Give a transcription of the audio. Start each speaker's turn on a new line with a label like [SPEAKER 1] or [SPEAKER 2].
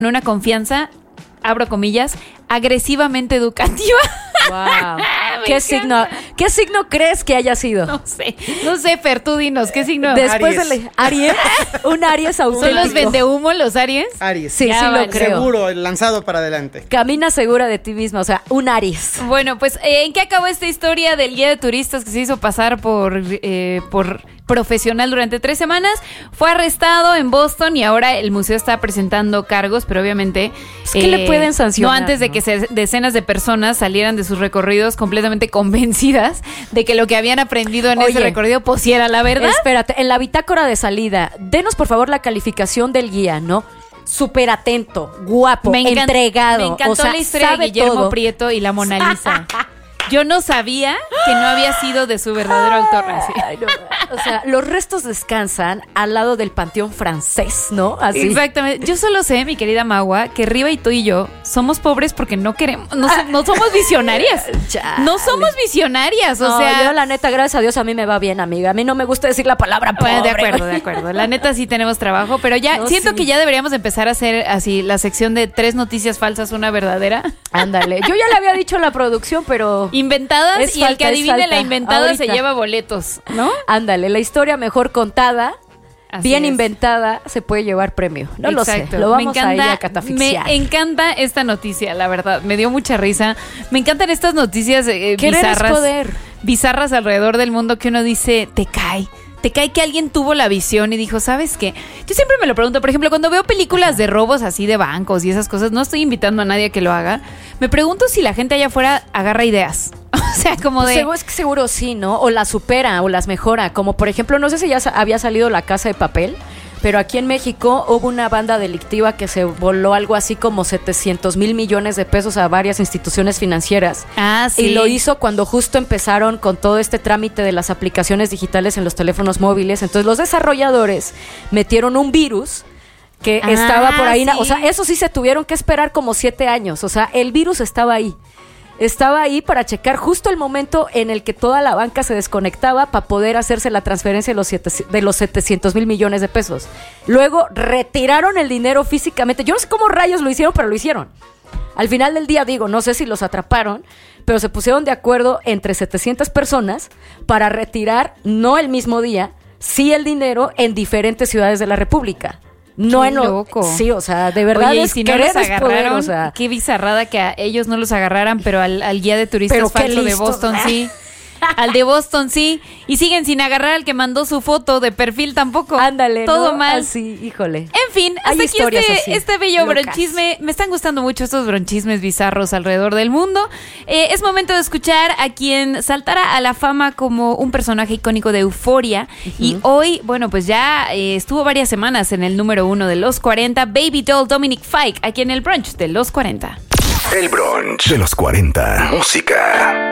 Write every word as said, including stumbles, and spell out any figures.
[SPEAKER 1] una confianza, abro comillas, agresivamente educativa.
[SPEAKER 2] Wow. ¿Qué signo, ¿Qué signo crees que haya sido?
[SPEAKER 1] No sé, no sé, Fer, tú dinos, ¿qué signo?
[SPEAKER 2] Después
[SPEAKER 3] Aries.
[SPEAKER 2] el Aries, un Aries auténtico.
[SPEAKER 1] ¿Son los vendehumo, los Aries?
[SPEAKER 3] Aries.
[SPEAKER 2] Sí,
[SPEAKER 1] Ya
[SPEAKER 2] sí
[SPEAKER 1] vale.
[SPEAKER 2] lo creo.
[SPEAKER 3] Seguro, lanzado para adelante.
[SPEAKER 2] Camina segura de ti misma, o sea, un Aries.
[SPEAKER 1] Bueno, pues, eh, ¿en qué acabó esta historia del guía de turistas que se hizo pasar por, eh, por profesional durante tres semanas? Fue arrestado en Boston y ahora el museo está presentando cargos, pero obviamente...
[SPEAKER 2] Pues, ¿qué le pueden sancionar,
[SPEAKER 1] No antes de
[SPEAKER 2] no?
[SPEAKER 1] que se- decenas de personas salieran de sus recorridos completamente convencidas de que lo que habían aprendido en
[SPEAKER 2] Oye,
[SPEAKER 1] ese recorrido pues sí era la verdad.
[SPEAKER 2] Espérate, en la bitácora de salida, denos por favor la calificación del guía, ¿no? Súper atento, guapo,
[SPEAKER 1] Me encan-
[SPEAKER 2] entregado.
[SPEAKER 1] Me encantó
[SPEAKER 2] o sea,
[SPEAKER 1] la historia de
[SPEAKER 2] sabe
[SPEAKER 1] Guillermo
[SPEAKER 2] todo.
[SPEAKER 1] Prieto y la Mona Lisa. Yo no sabía que no había sido de su verdadero autor. Así.
[SPEAKER 2] Ay, no. O sea, los restos descansan al lado del panteón francés, ¿no? Así.
[SPEAKER 1] Exactamente. Yo solo sé, mi querida Magua, que Riva y tú y yo somos pobres porque no queremos, no, so- no somos visionarias.
[SPEAKER 2] Chale.
[SPEAKER 1] No somos visionarias, o
[SPEAKER 2] No,
[SPEAKER 1] sea.
[SPEAKER 2] yo la neta, gracias a Dios, a mí me va bien, amiga. A mí no me gusta decir la palabra pobre.
[SPEAKER 1] Bueno, de acuerdo, de acuerdo. La neta sí tenemos trabajo, pero ya
[SPEAKER 2] No,
[SPEAKER 1] siento
[SPEAKER 2] sí.
[SPEAKER 1] que ya deberíamos empezar a hacer así la sección de tres noticias falsas, una verdadera.
[SPEAKER 2] Ándale. Yo ya le había dicho a la producción, pero...
[SPEAKER 1] Inventadas
[SPEAKER 2] Es
[SPEAKER 1] y el
[SPEAKER 2] falta,
[SPEAKER 1] que
[SPEAKER 2] es
[SPEAKER 1] adivine
[SPEAKER 2] falta.
[SPEAKER 1] la inventada
[SPEAKER 2] Ahorita.
[SPEAKER 1] se lleva boletos, ¿no?
[SPEAKER 2] Ándale, la historia mejor contada,
[SPEAKER 1] Así
[SPEAKER 2] bien
[SPEAKER 1] es.
[SPEAKER 2] inventada, se puede llevar premio. No
[SPEAKER 1] Exacto.
[SPEAKER 2] lo sé, lo vamos
[SPEAKER 1] me
[SPEAKER 2] a ir
[SPEAKER 1] encanta,
[SPEAKER 2] a catafixiar.
[SPEAKER 1] Me encanta esta noticia, la verdad. Me dio mucha risa. Me encantan estas noticias eh,
[SPEAKER 2] Querer es
[SPEAKER 1] bizarras.
[SPEAKER 2] poder.
[SPEAKER 1] Bizarras alrededor del mundo que uno dice, te cae. Te cae que alguien tuvo la visión y dijo, ¿sabes qué? Yo siempre me lo pregunto, por ejemplo, cuando veo películas de robos así de bancos y esas cosas, no estoy invitando a nadie a que lo haga. Me pregunto si la gente allá afuera agarra ideas. O sea, como de...
[SPEAKER 2] Seguro, es que seguro sí, ¿no? O las supera o las mejora. Como por ejemplo, no sé si ya sa- había salido La Casa de Papel, pero aquí en México hubo una banda delictiva que se voló algo así como setecientos mil millones de pesos a varias instituciones financieras.
[SPEAKER 1] Ah, sí.
[SPEAKER 2] Y lo hizo cuando justo empezaron con todo este trámite de las aplicaciones digitales en los teléfonos móviles. Entonces los desarrolladores metieron un virus que
[SPEAKER 1] Ah,
[SPEAKER 2] estaba por ahí. na- O
[SPEAKER 1] sí.
[SPEAKER 2] sea, eso sí se tuvieron que esperar como siete años. O sea, el virus estaba ahí. Estaba ahí para checar justo el momento en el que toda la banca se desconectaba para poder hacerse la transferencia de los, siete, de los setecientos mil millones de pesos. Luego retiraron el dinero físicamente. Yo no sé cómo rayos lo hicieron, pero lo hicieron. Al final del día, digo, no sé si los atraparon, pero se pusieron de acuerdo entre setecientas personas para retirar, no el mismo día, sí el dinero en diferentes ciudades de la República. No
[SPEAKER 1] Qué
[SPEAKER 2] en lo-
[SPEAKER 1] loco.
[SPEAKER 2] Sí, o sea, de verdad
[SPEAKER 1] Oye, y
[SPEAKER 2] es
[SPEAKER 1] si no
[SPEAKER 2] querer
[SPEAKER 1] los
[SPEAKER 2] es poder,
[SPEAKER 1] agarraron,
[SPEAKER 2] o sea.
[SPEAKER 1] qué bizarrada que a ellos no los agarraran, pero al, al guía de turistas
[SPEAKER 2] Pero qué
[SPEAKER 1] falso de
[SPEAKER 2] listos,
[SPEAKER 1] Boston
[SPEAKER 2] ¿eh?
[SPEAKER 1] sí. Al de Boston sí. Y siguen sin agarrar al que mandó su foto de perfil tampoco.
[SPEAKER 2] Ándale,
[SPEAKER 1] Todo
[SPEAKER 2] ¿no?
[SPEAKER 1] mal.
[SPEAKER 2] Así, híjole.
[SPEAKER 1] En fin,
[SPEAKER 2] Hay
[SPEAKER 1] hasta aquí
[SPEAKER 2] historias
[SPEAKER 1] este,
[SPEAKER 2] así,
[SPEAKER 1] este bello
[SPEAKER 2] locas.
[SPEAKER 1] bronchisme. Me están gustando mucho estos bronchismes bizarros alrededor del mundo. Eh, es momento de escuchar a quien saltara a la fama como un personaje icónico de Euforia. Y hoy, bueno, pues ya eh, estuvo varias semanas en el número uno de los cuarenta, Baby Doll Dominic Fike, aquí en el brunch de los cuarenta.
[SPEAKER 4] El brunch de los cuarenta. Música.